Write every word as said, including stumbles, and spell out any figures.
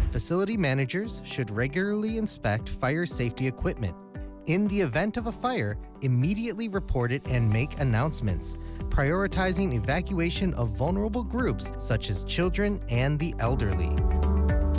Facility managers should regularly inspect fire safety equipment. In the event of a fire, immediately report it and make announcements, prioritizing evacuation of vulnerable groups such as children and the elderly.